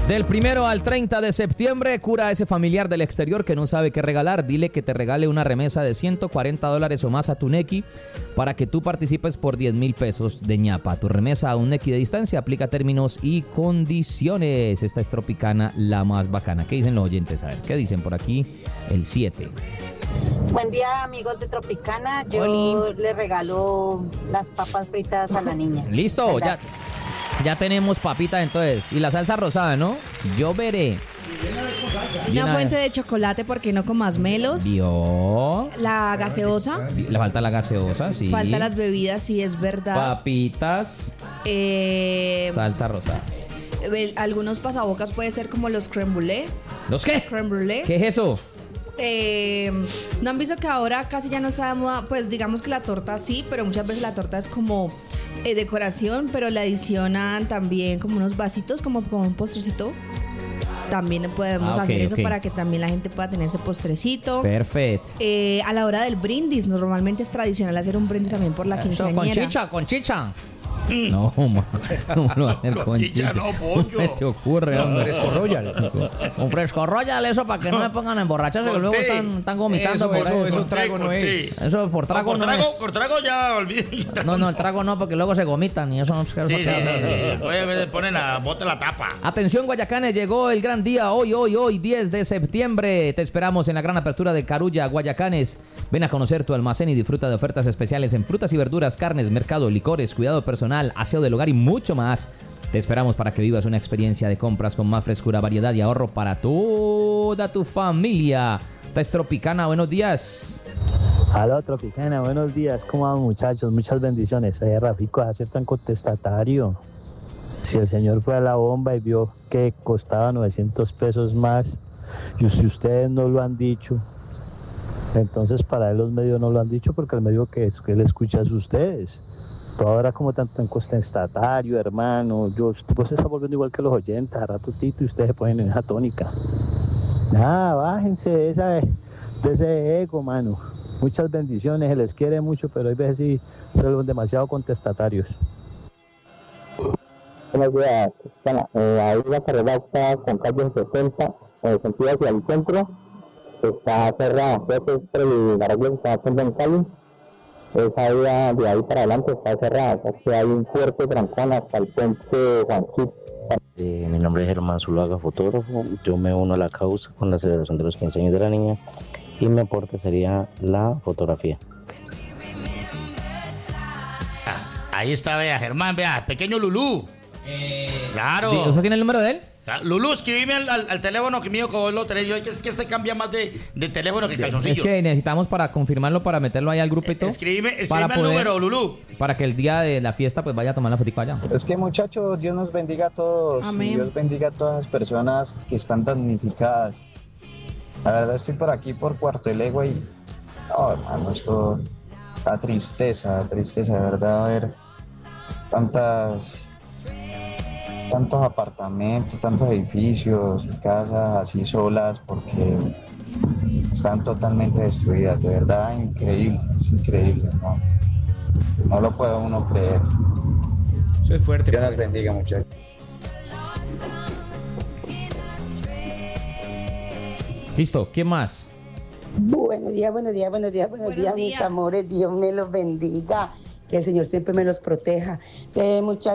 Del 1 al 30 de septiembre, cura a ese familiar del exterior que no sabe qué regalar. Dile que te regale una remesa de $140 o más a tu Nequi para que tú participes por 10,000 pesos de ñapa. Tu remesa a un Nequi de distancia aplica términos y condiciones. Esta es Tropicana, la más bacana. ¿Qué dicen los oyentes? A ver, ¿qué dicen por aquí? El 7. Buen día, amigos de Tropicana. Yo le regalo las papas fritas a la niña. Listo, ya tenemos papita entonces. Y la salsa rosada, ¿no? Yo veré. Una fuente de chocolate porque no con masmelos. ¿Vio? La gaseosa. Le falta la gaseosa, sí. Falta las bebidas, sí, es verdad. Papitas. Salsa rosada. Algunos pasabocas puede ser como los crème brûlée. ¿Los qué? Crème brûlée. ¿Qué es eso? ¿No han visto que ahora casi ya no está de moda? Pues digamos que la torta sí, pero muchas veces la torta es como decoración, pero le adicionan también como unos vasitos, como un postrecito. También podemos hacer eso para que también la gente pueda tener ese postrecito. Perfecto. A la hora del brindis, normalmente es tradicional hacer un brindis también por la quinceañera. Con chicha. No, ¿cómo lo va a hacer con chicha? No, pollo. ¿Qué te ocurre, hombre? Fresco Royal. Un fresco royal, eso para que no me pongan a emborrarse, que luego están vomitando por eso. Eso trago no es. Eso por trago no es. Por trago ya olvidé. No, el trago no, porque luego se vomitan y eso no se Ponen a bote la tapa. Atención, Guayacanes, llegó el gran día. Hoy, 10 de septiembre. Te esperamos en la gran apertura de Carulla, Guayacanes. Ven a conocer tu almacén y disfruta de ofertas especiales en frutas y verduras, carnes, mercado, licores, cuidado personal, aseo del hogar y mucho más. Te esperamos para que vivas una experiencia de compras con más frescura, variedad y ahorro para toda tu familia. Esta es Tropicana, buenos días. Aló, Tropicana, buenos días. ¿Cómo van, muchachos? Muchas bendiciones. Rafico, a ser tan contestatario. Si el señor fue a la bomba y vio que costaba 900 pesos más, y si ustedes no lo han dicho, entonces para él los medios no lo han dicho, porque el medio que él escucha es ustedes. Pero ahora como tanto en contestatario, hermano, vos se está volviendo igual que los oyentes, a rato Tito, y ustedes se ponen en esa tónica. Nada, bájense de ese ego, mano. Muchas bendiciones, se les quiere mucho, pero hay veces sí son demasiado contestatarios. Buenos días, ahí la carrera está con calle 60, en el sentido hacia el centro, está cerrada, creo que es por el garaje que está haciendo en Cali. Esa vía de ahí para adelante está cerrada, o sea que hay un fuerte trancón hasta el puente Juanquito. Mi nombre es Germán Zuluaga, fotógrafo. Yo me uno a la causa con la celebración de los 15 años de la niña y mi aporte sería la fotografía. Ahí está, vea, Germán, vea, pequeño Lulú. Claro. ¿Usted tiene el número de él? Lulú, escribime al teléfono que mío, que vos lo tenés. Yo es que este cambia más de teléfono que calzoncillo. Es que necesitamos para confirmarlo, para meterlo ahí al grupito. Escribime para el número, Lulú. Para que el día de la fiesta pues vaya a tomar la fotico allá. Es que, muchachos, Dios nos bendiga a todos. Amén. Dios bendiga a todas las personas que están damnificadas. La verdad estoy por aquí, por Cuarto de Legua y... No, hermano, esto da tristeza, de verdad, ver tantos apartamentos, tantos edificios, casas así solas porque están totalmente destruidas, de verdad increíble, es increíble, no lo puede uno creer. Soy fuerte. Dios nos bendiga, muchachos. Listo, ¿qué más? Buenos días, mis amores, Dios me los bendiga, que el Señor siempre me los proteja. Muchachos.